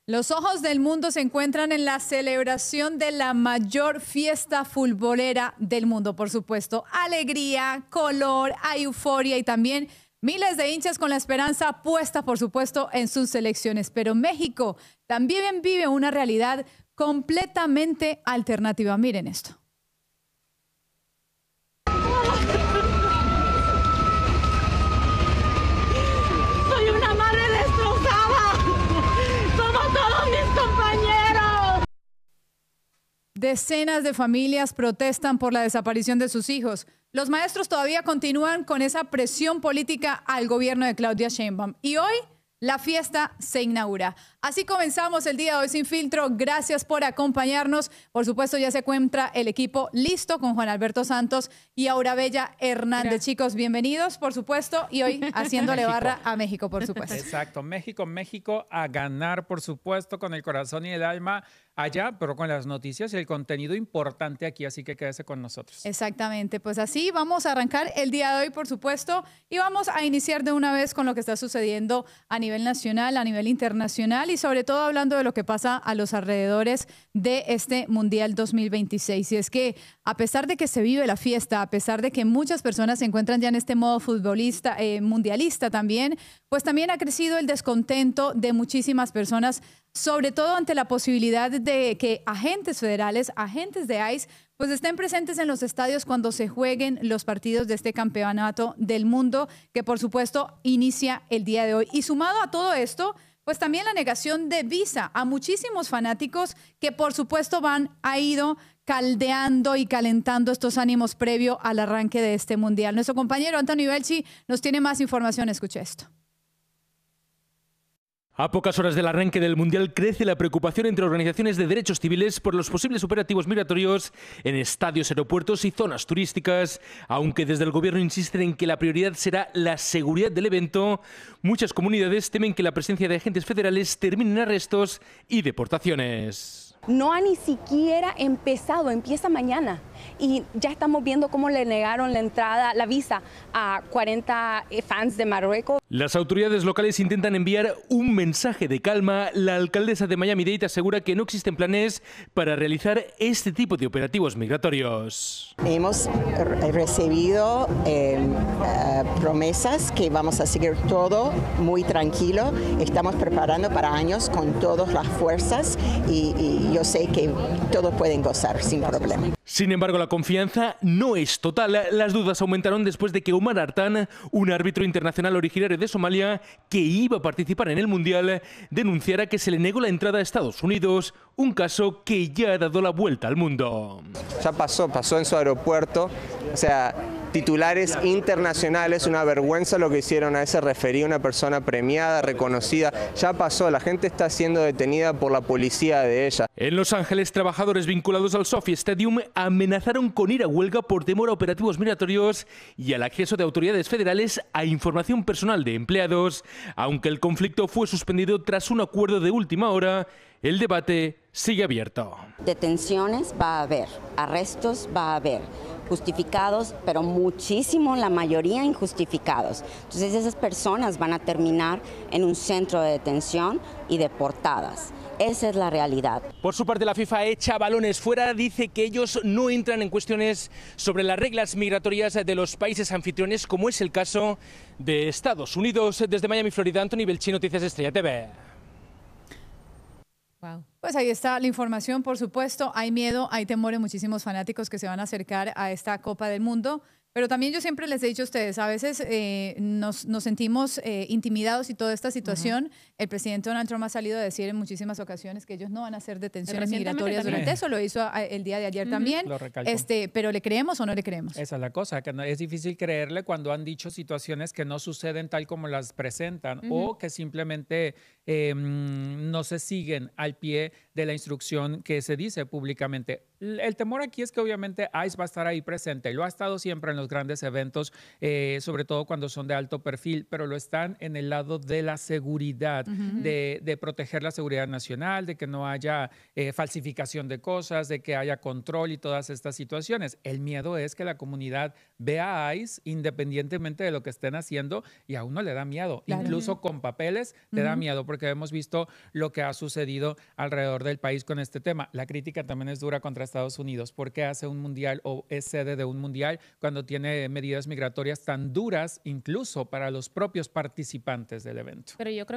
Los ojos del mundo se encuentran en la celebración de la mayor fiesta futbolera del mundo, por supuesto. Alegría, color, hay euforia y también miles de hinchas con la esperanza puesta, por supuesto, en sus selecciones. Pero México también vive una realidad completamente alternativa. Miren esto. Decenas de familias protestan por la desaparición de sus hijos. Los maestros todavía continúan con esa presión política al gobierno de Claudia Sheinbaum. Y hoy la fiesta se inaugura. Así comenzamos el día de hoy Sin Filtro. Gracias por acompañarnos. Por supuesto, ya se encuentra el equipo listo con Juan Alberto Santos y Aura Bella Hernández. Gracias. Chicos, bienvenidos, por supuesto. Y hoy haciéndole barra a México, por supuesto. Exacto. México a ganar, por supuesto, con el corazón y el alma allá, pero con las noticias y el contenido importante aquí, así que quédese con nosotros. Exactamente, pues así vamos a arrancar el día de hoy, por supuesto, y vamos a iniciar de una vez con lo que está sucediendo a nivel nacional, a nivel internacional y sobre todo hablando de lo que pasa a los alrededores de este Mundial 2026. Y es que a pesar de que se vive la fiesta, a pesar de que muchas personas se encuentran ya en este modo futbolista, mundialista también, pues también ha crecido el descontento de muchísimas personas, sobre todo ante la posibilidad de que agentes federales, agentes de ICE, pues estén presentes en los estadios cuando se jueguen los partidos de este campeonato del mundo, que por supuesto inicia el día de hoy. Y sumado a todo esto, pues también la negación de visa a muchísimos fanáticos que por supuesto han ido caldeando y calentando estos ánimos previo al arranque de este mundial. Nuestro compañero Antonio Belchi nos tiene más información. Escuche esto. A pocas horas del arranque del Mundial crece la preocupación entre organizaciones de derechos civiles por los posibles operativos migratorios en estadios, aeropuertos y zonas turísticas. Aunque desde el gobierno insisten en que la prioridad será la seguridad del evento, muchas comunidades temen que la presencia de agentes federales termine en arrestos y deportaciones. No ha ni siquiera empezado, empieza mañana y ya estamos viendo cómo le negaron la entrada, la visa a 40 fans de Marruecos. Las autoridades locales intentan enviar un mensaje de calma. La alcaldesa de Miami-Dade asegura que no existen planes para realizar este tipo de operativos migratorios. Hemos recibido promesas que vamos a seguir todo muy tranquilo. Estamos preparando para años con todas las fuerzas y yo sé que todos pueden gozar sin problema. Sin embargo, la confianza no es total. Las dudas aumentaron después de que Omar Artan, un árbitro internacional originario de Somalia que iba a participar en el Mundial, denunciara que se le negó la entrada a Estados Unidos, un caso que ya ha dado la vuelta al mundo. Ya pasó en su aeropuerto, o sea, titulares internacionales, una vergüenza lo que hicieron a ese referí, una persona premiada, reconocida, ya pasó, la gente está siendo detenida por la policía de ella. En Los Ángeles, trabajadores vinculados al SoFi Stadium amenazaron con ir a huelga por temor a operativos migratorios y al acceso de autoridades federales a información personal de empleados. Aunque el conflicto fue suspendido tras un acuerdo de última hora, el debate sigue abierto. Detenciones va a haber, arrestos va a haber, justificados, pero muchísimo, la mayoría injustificados. Entonces esas personas van a terminar en un centro de detención y deportadas. Esa es la realidad. Por su parte, la FIFA echa balones fuera, dice que ellos no entran en cuestiones sobre las reglas migratorias de los países anfitriones, como es el caso de Estados Unidos. Desde Miami, Florida, Anthony Belchi, Noticias Estrella TV. Wow. Pues ahí está la información, por supuesto. Hay miedo, hay temor en muchísimos fanáticos que se van a acercar a esta Copa del Mundo. Pero también yo siempre les he dicho a ustedes, a veces nos sentimos intimidados y toda esta situación. El presidente Donald Trump ha salido a decir en muchísimas ocasiones que ellos no van a hacer detenciones migratorias durante eso. Lo hizo el día de ayer también. Lo recalcó. Pero ¿le creemos o no le creemos? Esa es la cosa, que no, es difícil creerle cuando han dicho situaciones que no suceden tal como las presentan o que simplemente no se siguen al pie de la instrucción que se dice públicamente. El temor aquí es que obviamente ICE va a estar ahí presente. Lo ha estado siempre en los grandes eventos, sobre todo cuando son de alto perfil, pero lo están en el lado de la seguridad, de proteger la seguridad nacional, de que no haya falsificación de cosas, de que haya control y todas estas situaciones. El miedo es que la comunidad vea a ICE independientemente de lo que estén haciendo y a uno le da miedo. Claro. Incluso con papeles te da miedo, porque hemos visto lo que ha sucedido alrededor del país con este tema. La crítica también es dura contra Estados Unidos. ¿Por qué hace un mundial o es sede de un mundial cuando tiene medidas migratorias tan duras incluso para los propios participantes del evento? Pero yo creo